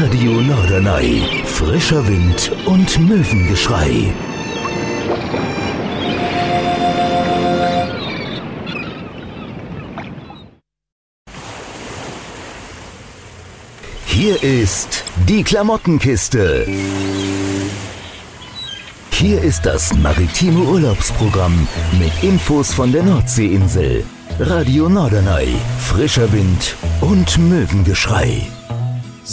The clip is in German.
Radio Norderney. Frischer Wind und Möwengeschrei. Hier ist die Klamottenkiste. Hier ist das maritime Urlaubsprogramm mit Infos von der Nordseeinsel. Radio Norderney. Frischer Wind und Möwengeschrei.